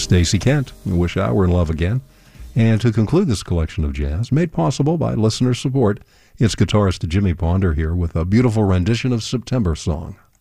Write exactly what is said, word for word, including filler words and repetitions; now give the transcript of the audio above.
Stacy Kent, Wish I Were in Love Again. And to conclude this collection of jazz, made possible by listener support, it's guitarist Jimmy Ponder here with a beautiful rendition of September Song.